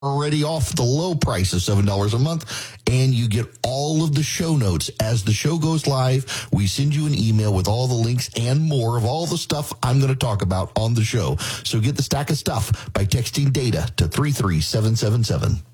already off the low price of $7 a month, and you get all of the show notes. As the show goes live, we send you an email with all the links and more of all the stuff I'm going to talk about on the show. So get the stack of stuff by texting DATA to 33777.